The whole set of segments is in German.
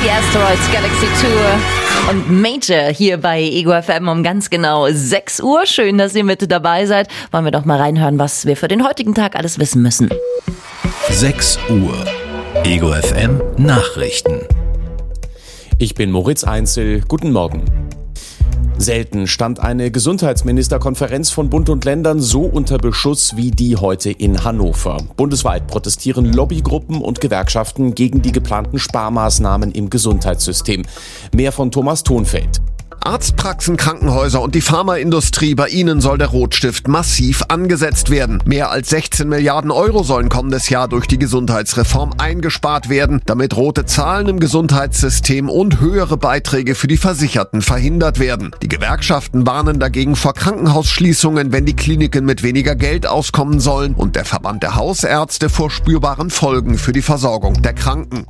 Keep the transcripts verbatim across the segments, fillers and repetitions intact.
die Asteroids Galaxy Tour und Major hier bei Ego F M um ganz genau sechs Uhr. Schön, dass ihr mit dabei seid. Wollen wir doch mal reinhören, was wir für den heutigen Tag alles wissen müssen. sechs Uhr. Ego F M Nachrichten. Ich bin Moritz Einzel. Guten Morgen. Selten stand eine Gesundheitsministerkonferenz von Bund und Ländern so unter Beschuss wie die heute in Hannover. Bundesweit protestieren Lobbygruppen und Gewerkschaften gegen die geplanten Sparmaßnahmen im Gesundheitssystem. Mehr von Thomas Thonfeld. Arztpraxen, Krankenhäuser und die Pharmaindustrie, bei ihnen soll der Rotstift massiv angesetzt werden. Mehr als sechzehn Milliarden Euro sollen kommendes Jahr durch die Gesundheitsreform eingespart werden, damit rote Zahlen im Gesundheitssystem und höhere Beiträge für die Versicherten verhindert werden. Die Gewerkschaften warnen dagegen vor Krankenhausschließungen, wenn die Kliniken mit weniger Geld auskommen sollen, und der Verband der Hausärzte vor spürbaren Folgen für die Versorgung der Kranken.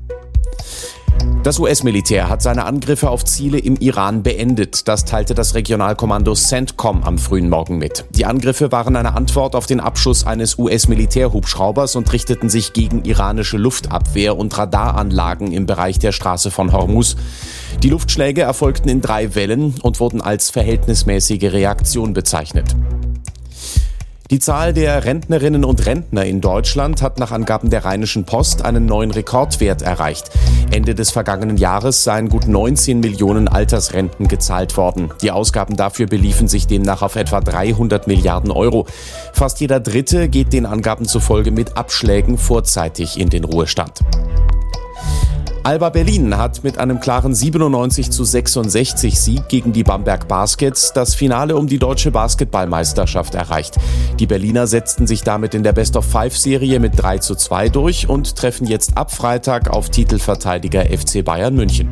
Das U S-Militär hat seine Angriffe auf Ziele im Iran beendet. Das teilte das Regionalkommando CENTCOM am frühen Morgen mit. Die Angriffe waren eine Antwort auf den Abschuss eines U S-Militärhubschraubers und richteten sich gegen iranische Luftabwehr- und Radaranlagen im Bereich der Straße von Hormuz. Die Luftschläge erfolgten in drei Wellen und wurden als verhältnismäßige Reaktion bezeichnet. Die Zahl der Rentnerinnen und Rentner in Deutschland hat nach Angaben der Rheinischen Post einen neuen Rekordwert erreicht. Ende des vergangenen Jahres seien gut neunzehn Millionen Altersrenten gezahlt worden. Die Ausgaben dafür beliefen sich demnach auf etwa dreihundert Milliarden Euro. Fast jeder Dritte geht den Angaben zufolge mit Abschlägen vorzeitig in den Ruhestand. Alba Berlin hat mit einem klaren siebenundneunzig zu sechsundsechzig Sieg gegen die Bamberg Baskets das Finale um die deutsche Basketballmeisterschaft erreicht. Die Berliner setzten sich damit in der Best-of-Five-Serie mit drei zu zwei durch und treffen jetzt ab Freitag auf Titelverteidiger F C Bayern München.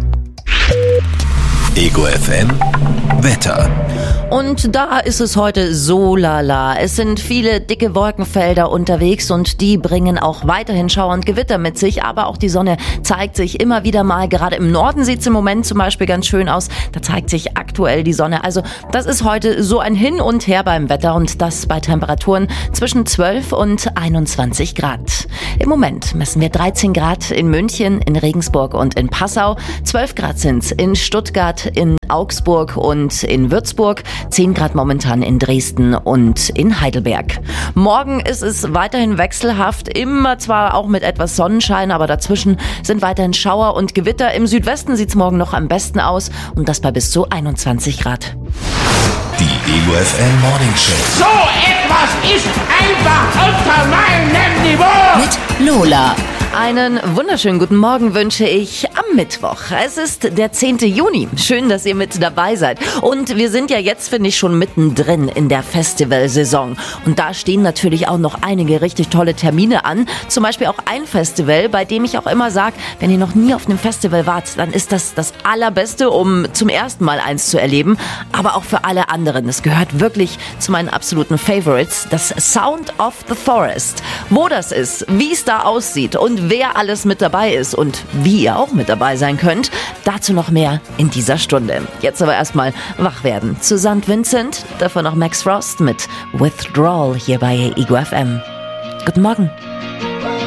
Ego F M Wetter. Und da ist es heute so lala. Es sind viele dicke Wolkenfelder unterwegs und die bringen auch weiterhin Schauer und Gewitter mit sich. Aber auch die Sonne zeigt sich immer wieder mal. Gerade im Norden sieht es im Moment zum Beispiel ganz schön aus. Da zeigt sich aktuell die Sonne. Also das ist heute so ein Hin und Her beim Wetter und das bei Temperaturen zwischen zwölf und einundzwanzig Grad. Im Moment messen wir dreizehn Grad in München, in Regensburg und in Passau. zwölf Grad sind's in Stuttgart, in Augsburg und in Würzburg. zehn Grad momentan in Dresden und in Heidelberg. Morgen ist es weiterhin wechselhaft, immer zwar auch mit etwas Sonnenschein, aber dazwischen sind weiterhin Schauer und Gewitter. Im Südwesten sieht's morgen noch am besten aus und das bei bis zu einundzwanzig Grad. Die Ego F M Morning Show. So etwas ist einfach unter meinem Niveau. Mit Lola. Einen wunderschönen guten Morgen wünsche ich am Mittwoch. Es ist der zehnte Juni. Schön, dass ihr mit dabei seid. Und wir sind ja jetzt, finde ich, schon mittendrin in der Festivalsaison. Und da stehen natürlich auch noch einige richtig tolle Termine an. Zum Beispiel auch ein Festival, bei dem ich auch immer sage, wenn ihr noch nie auf einem Festival wart, dann ist das das Allerbeste, um zum ersten Mal eins zu erleben. Aber auch für alle anderen. Es gehört wirklich zu meinen absoluten Favorites. Das Sound of the Forest. Wo das ist, wie es da aussieht und wer alles mit dabei ist und wie ihr auch mit dabei sein könnt, dazu noch mehr in dieser Stunde. Jetzt aber erstmal wach werden zu Sankt Vincent, davon noch Max Frost mit Withdrawal hier bei Ego F M. Guten Morgen.